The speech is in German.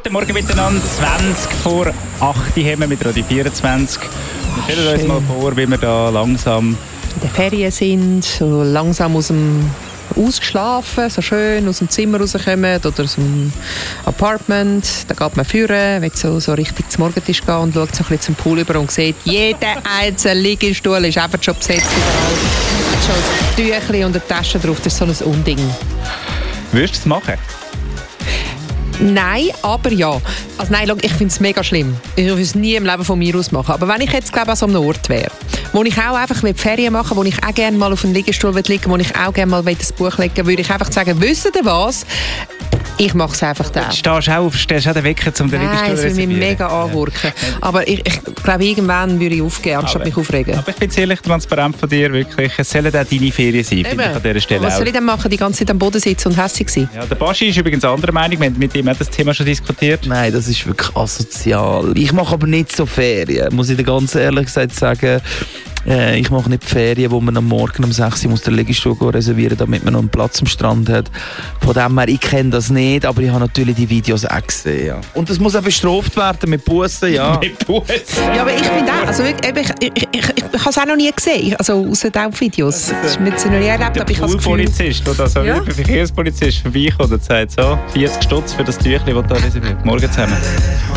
Guten Morgen miteinander. 20 vor 8 haben wir mit Radio 24. Wir stellen uns mal vor, wie wir da langsam in den Ferien sind, so langsam ausgeschlafen, so schön aus dem Zimmer rauskommen oder aus dem Apartment. Da geht man führen, wenn so richtig zum Morgentisch geht und schaut so ein bisschen zum Pool über und sieht, jeder einzelne Liegestuhl ist einfach schon besetzt überall. Hat schon ein Tüchlein und eine Tasche drauf, das ist so ein Unding. Würdest du es machen? Nein, aber ja. Also nein, ich finde es mega schlimm. Ich würde es nie im Leben von mir aus machen. Aber wenn ich jetzt glaube an so einem Ort wäre, wo ich auch einfach Ferien machen will, wo ich auch gerne mal auf einem Liegestuhl liegen will, wo ich auch gerne mal ein Buch legen will, würde ich einfach sagen, wisst ihr was? Ich mache es einfach dann. Stehst auch den Wecker zum Liegestuhl reservieren? Nein, es würde mich mega anwurken. Ja. Aber ich glaube, irgendwann würde ich aufgeben, anstatt mich aufregen. Aber ich bin ehrlich transparent von dir, wirklich. Es sollen auch deine Ferien sein, finde ich an dieser Stelle. Was soll ich denn machen, die ganze Zeit am Boden sitzen und hässig sein? Ja, der Baschi ist übrigens anderer Meinung. Wir haben mit ihm das Thema schon diskutiert. Nein, das ist wirklich asozial. Ich mache aber nicht so Ferien, muss ich dir ganz ehrlich gesagt sagen. Ich mache nicht Ferien, wo man am Morgen um 6 Uhr muss den Liegestuhl reservieren, damit man noch einen Platz am Strand hat. Von dem her, ich kenne das nicht, aber ich habe natürlich die Videos auch gesehen. Ja. Und das muss auch bestraft werden mit Bussen, ja. Mit Bussen? Ja, aber ich finde auch, also ich habe es auch noch nie gesehen, also außer den Videos. Das ist mir noch nie erlebt, aber ich habe das Gefühl... Der Poolpolizist, der so wie ein Verkehrspolizist vorbeikommt und sagt so, 40 Stutz für das Tüchlein, das du da reserviert. Morgen zusammen.